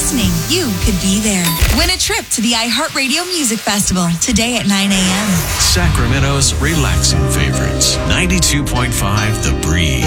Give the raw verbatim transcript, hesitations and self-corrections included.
listening, you could be there. Win a trip to the iHeartRadio Music Festival today at nine a.m. Sacramento's relaxing favorites. ninety-two point five The Breeze.